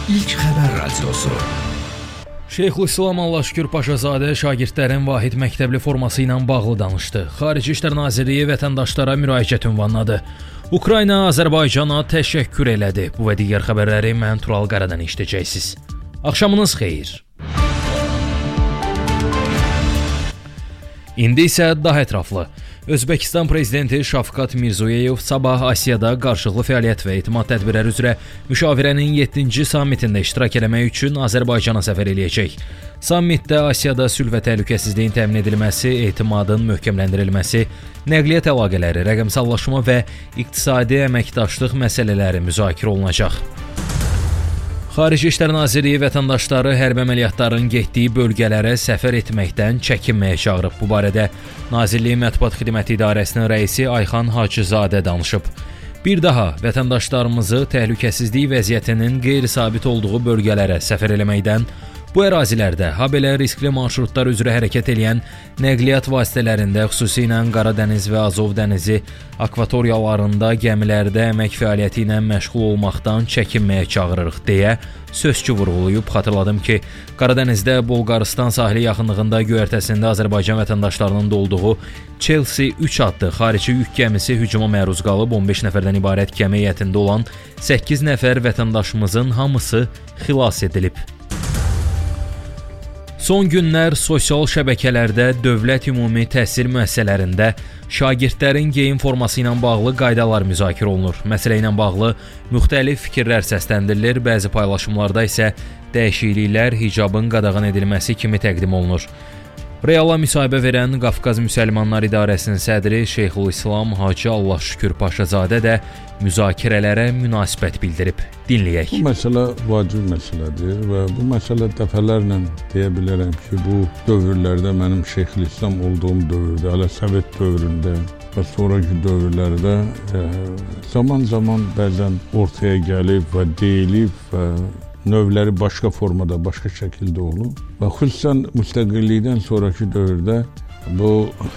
İlk Xəbər Radiosu. Şeyxülislam Allahşükür Paşazadə şagirdlərin vahid məktəbli forması ilə bağlı danışdı. Xarici İşlər Nazirliyi vətəndaşlara müraciət ünvanladı. Ukrayna Azərbaycana təşəkkür elədi. Bu və digər xəbərləri mən Tural Qaradan eşidəcəksiniz. Axşamınız xeyir. İndi isə daha ətraflı. Özbəkistan prezidenti Şavkat Mirzoyev sabah Asiyada qarşılıqlı fəaliyyət və etimad tədbirləri üzrə müşavirənin 7-ci sammitində iştirak etmək üçün Azərbaycana səfər eləyəcək. Sammitdə Asiyada sülh və təhlükəsizliyin təmin edilməsi, etimadın möhkəmləndirilməsi, nəqliyyat əlaqələri, rəqəmsallaşma və iqtisadi əməkdaşlıq məsələləri müzakirə olunacaq. Xarici İşlər Nazirliyi vətəndaşları hərbi əməliyyatların getdiyi bölgələrə səfər etməkdən çəkinməyə çağırıb. Bu barədə Nazirliyin Mətbuat Xidməti İdarəsinin rəisi Ayxan Hacızadə danışıb. Bir daha vətəndaşlarımızı təhlükəsizlik vəziyyətinin qeyri-sabit olduğu bölgələrə səfər eləməkdən, bu ərazilərdə, habelə riskli marşrutlar üzrə hərəkət edən nəqliyyat vasitələrində, xüsusilə Qara dəniz və Azov dənizi akvatoriyalarında gəmilərdə əmək fəaliyyəti ilə məşğul olmaqdan çəkinməyə çağırırıq deyə sözçü vurğulayıb. Xatırladım ki, Qara dənizdə Bolqarıstan sahili yaxınlığında göyərtəsində Azərbaycan vətəndaşlarının da olduğu Chelsea 3 adlı xarici yük gəmisi hücuma məruz qalıb. 15 nəfərdən ibarət gəmi heyətində olan 8 nəfər vətəndaşımızın hamısı xilas edilib. Son günlər sosial şəbəkələrdə dövlət ümumi təhsil müəssisələrində şagirdlərin geyim forması ilə bağlı qaydalar müzakirə olunur. Məsələ ilə bağlı müxtəlif fikirlər səsləndirilir, bəzi paylaşımlarda isə dəyişikliklər hicabın qadağan edilməsi kimi təqdim olunur. Reala müsahibə verən Qafqaz Müsəlmanlar İdarəsinin sədri Şeyxülislam Hacı Allahşükür Paşazadə də müzakirələrə münasibət bildirib. Dinləyək. Bu məsələ vacib məsələdir və bu məsələ dəfələrlə deyə bilərəm ki, bu dövrlərdə mənim Şeyxülislam olduğum dövrdə, hələ Sovet dövründə və sonraki dövrlərdə zaman-zaman bəzən ortaya gəlib və deyilib və növləri başqa formada, başqa şəkildə olub və xüsusən müstəqillikdən sonraki dövrdə bu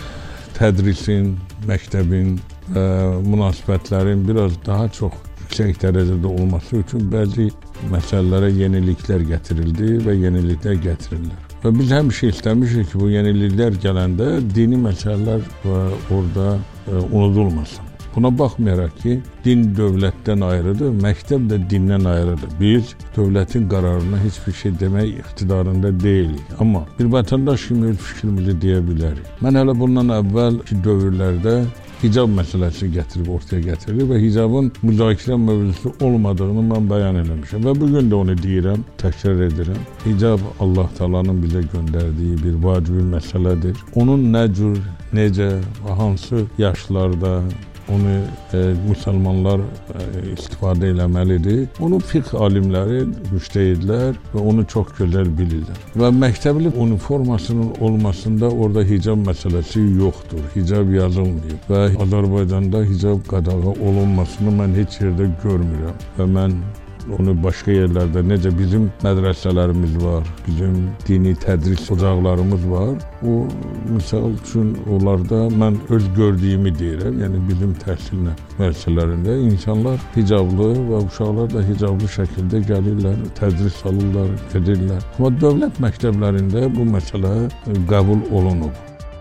tədrisin, məktəbin və münasibətlərin biraz daha çox yüksək dərəcədə olması üçün bəzi məsələlərə yeniliklər gətirildi və yeniliklər gətirilir. Və biz həmişə istəmişik ki, bu yeniliklər gələndə dini məsələlər və orada unudulmasın. Buna baxmayaraq ki, din dövlətdən ayrıdır, məktəb də dindən ayrıdır. Biz dövlətin qərarına heç bir şey demək iqtidarında deyilik. Amma bir vətəndaş kimi öz fikrimizi deyə bilərik. Mən hələ bundan əvvəlki dövrlərdə hicab məsələsi ortaya gətirilir və hicabın müzakirə mövzusu olmadığını mən bəyan eləmişəm. Və bugün də onu deyirəm, təkrar edirəm. Hicab Allah Taala'nın bizə göndərdiyi bir vacibi məsələdir. Onun nə cür, necə və hansı yaşlarda onu müsəlmanlar istifadə eləməlidir. Onu fiqh alimləri müştəhidlər və onu çox gözəl bilirlər. Və məktəbli uniformasının olmasında orada hicab məsələsi yoxdur. Hicab yazılmıyıb və Azərbaycanda hicab qadağa olunmasını mən heç yerdə görmürəm. Və mən onu başqa yerlərdə, necə bizim mədrəsələrimiz var, bizim dini tədris ocaqlarımız var. O, misal üçün, onlarda mən öz gördüyümü deyirəm, yəni bizim təhsil müəssisələrində insanlar hicablı və uşaqlar da hicablı şəkildə gəlirlər, tədris alırlar, gedirlər. Amma dövlət məktəblərində bu məsələ qəbul olunub.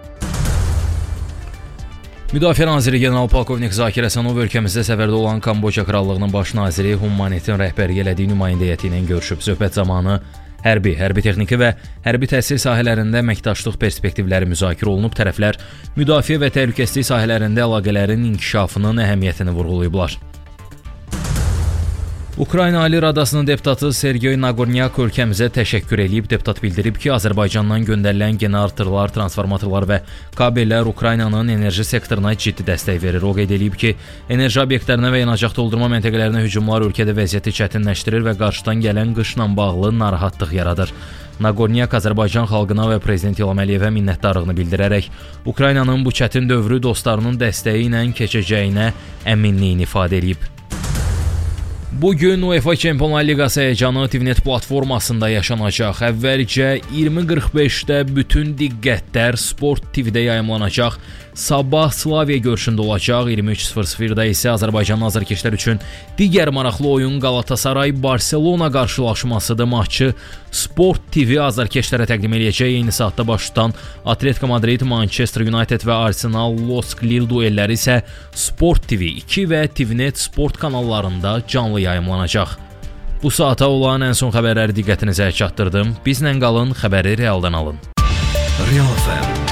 Müdafiə Naziri General-Polkovnik Zakir Əsənov ölkəmizdə səfərdə olan Kamboca Krallığının baş naziri Hun Manetin rəhbərlik elədiyi nümayəndə heyəti ilə görüşüb. Söhbət zamanı hərbi texniki və hərbi təhsil sahələrində əməkdaşlıq perspektivləri müzakirə olunub. Tərəflər müdafiə və təhlükəsizlik sahələrində əlaqələrin inkişafının əhəmiyyətini vurğulayıblar. Ukrayna Ali Radasının deputatı Sergey Nagornyak ölkəmizə təşəkkür edib. Deputat bildirib ki, Azərbaycandan göndərilən generatorlar, transformatorlar və kabellər Ukraynanın enerji sektoruna ciddi dəstək verir. O qeyd edib ki, enerji obyektlərinə və yanacaq doldurma məntəqələrinə hücumlar ölkədə vəziyyəti çətinləşdirir və qarşıdan gələn qışla bağlı narahatlıq yaradır. Nagornyak Azərbaycan xalqına və Prezident İlham Əliyevə minnətdarlığını bildirərək Ukraynanın bu çətin dövrü dostlarının dəstəyi ilə keçəcəyinə əminliyini ifadə edib. Bu gün UEFA Çempionlar Liqası həyəcanı TVNet platformasında yaşanacaq. Əvvəlcə 20:45-də bütün diqqətlər Sport TV-də yayımlanacaq. Sabah Slavia görüşündə olacaq. 23:00-da isə Azərbaycanlı azarkeşlər üçün digər maraqlı oyun Galatasaray-Barselona qarşılaşmasıdır. Maçı Sport TV azarkeşlərə təqdim edəcək. Eyni saatda baş tutan Atletico Madrid, Manchester United və Arsenal Losk Lille duelləri isə Sport TV 2 və TVNet Sport kanallarında canlı yayımlanacaq. Bu saata olan ən son xəbərləri diqqətinizə çatdırdım. Bizlə qalın, xəbəri realdan alın. Real FM